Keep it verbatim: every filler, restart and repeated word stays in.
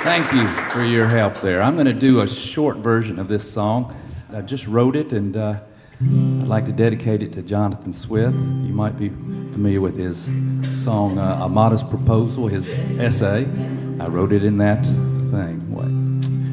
Thank you for your help there. I'm going to do a short version of this song. I just wrote it, and uh, I'd like to dedicate it to Jonathan Swift. You might be familiar with his song, uh, A Modest Proposal, his essay. I wrote it in that thing. What?